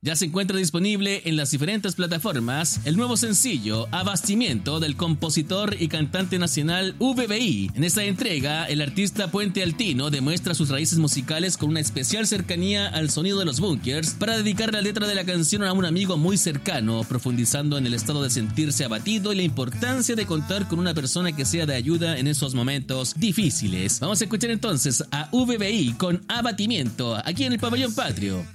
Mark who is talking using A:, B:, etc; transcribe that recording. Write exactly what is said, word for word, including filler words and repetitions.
A: Ya se encuentra disponible en las diferentes plataformas el nuevo sencillo Abastimiento del compositor y cantante nacional V B I. En esta entrega, el artista Puente Altino demuestra sus raíces musicales con una especial cercanía al sonido de los Bunkers para dedicar la letra de la canción a un amigo muy cercano, profundizando en el estado de sentirse abatido y la importancia de contar con una persona que sea de ayuda en esos momentos difíciles. Vamos a escuchar entonces a V B I con Abatimiento aquí en el Pabellón Patrio.